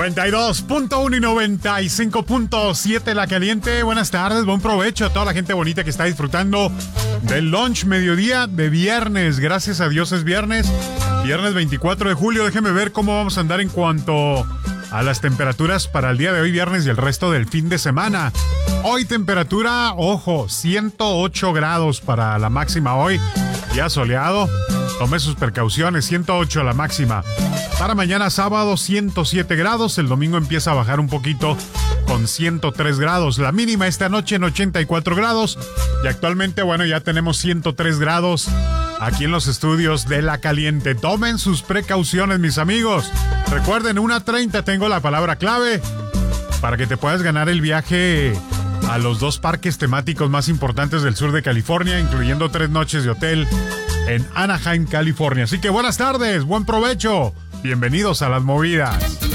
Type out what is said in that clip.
92.1 y 95.7 La Caliente. Buenas tardes, buen provecho a toda la gente bonita que está disfrutando del lunch mediodía de viernes. Gracias a Dios es viernes, viernes 24 de julio. Déjenme ver cómo vamos a andar en cuanto a las temperaturas para el día de hoy viernes y el resto del fin de semana. Hoy temperatura, ojo, 108 grados para la máxima hoy. Día soleado, tome sus precauciones, 108 la máxima. Para mañana sábado 107 grados, el domingo empieza a bajar un poquito con 103 grados. La mínima esta noche en 84 grados y actualmente, bueno, ya tenemos 103 grados aquí en los estudios de La Caliente. Tomen sus precauciones, mis amigos. Recuerden, 1:30 tengo la palabra clave para que te puedas ganar el viaje a los 2 parques temáticos más importantes del sur de California, incluyendo 3 noches de hotel en Anaheim, California. Así que buenas tardes, buen provecho. Bienvenidos a Las Movidas.